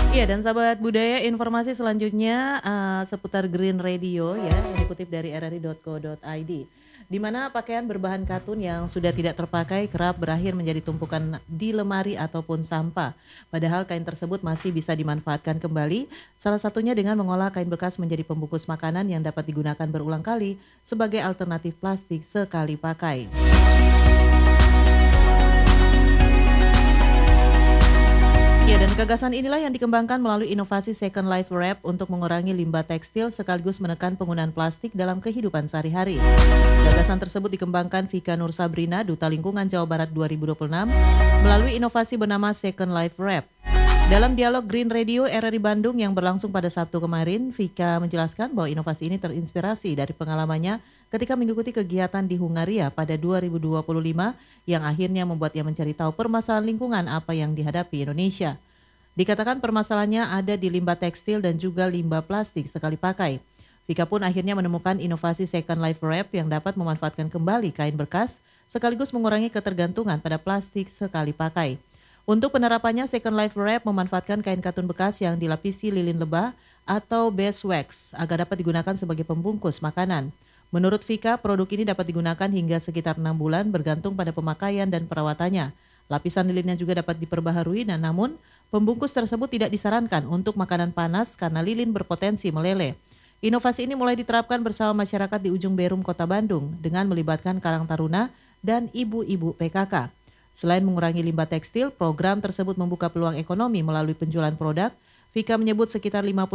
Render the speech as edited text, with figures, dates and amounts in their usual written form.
Iya, dan sahabat budaya, informasi selanjutnya seputar Green Radio ya, yang dikutip dari rri.co.id. Di mana pakaian berbahan katun yang sudah tidak terpakai kerap berakhir menjadi tumpukan di lemari ataupun sampah. Padahal kain tersebut masih bisa dimanfaatkan kembali, salah satunya dengan mengolah kain bekas menjadi pembungkus makanan yang dapat digunakan berulang kali sebagai alternatif plastik sekali pakai. Ya, dan gagasan inilah yang dikembangkan melalui inovasi Second Life Wrap untuk mengurangi limbah tekstil sekaligus menekan penggunaan plastik dalam kehidupan sehari-hari. Gagasan tersebut dikembangkan Vika Nur Sabrina, Duta Lingkungan Jawa Barat 2026, melalui inovasi bernama Second Life Wrap. Dalam dialog Green Radio RRI Bandung yang berlangsung pada Sabtu kemarin, Vika menjelaskan bahwa inovasi ini terinspirasi dari pengalamannya ketika mengikuti kegiatan di Hungaria pada 2025 yang akhirnya membuatnya mencari tahu permasalahan lingkungan apa yang dihadapi Indonesia. Dikatakan permasalahannya ada di limbah tekstil dan juga limbah plastik sekali pakai. Vika pun akhirnya menemukan inovasi Second Life Wrap yang dapat memanfaatkan kembali kain bekas sekaligus mengurangi ketergantungan pada plastik sekali pakai. Untuk penerapannya, Second Life Wrap memanfaatkan kain katun bekas yang dilapisi lilin lebah atau beeswax agar dapat digunakan sebagai pembungkus makanan. Menurut Vika, produk ini dapat digunakan hingga sekitar 6 bulan bergantung pada pemakaian dan perawatannya. Lapisan lilinnya juga dapat diperbaharui, dan namun pembungkus tersebut tidak disarankan untuk makanan panas karena lilin berpotensi meleleh. Inovasi ini mulai diterapkan bersama masyarakat di ujung Berum, Kota Bandung dengan melibatkan Karang Taruna dan ibu-ibu PKK. Selain mengurangi limbah tekstil, program tersebut membuka peluang ekonomi melalui penjualan produk. Vika menyebut sekitar 50